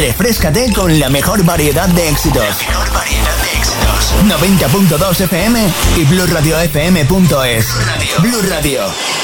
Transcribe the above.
Refréscate con la mejor variedad de éxitos. 90.2 FM y BlueRadioFM.es. Blue Radio.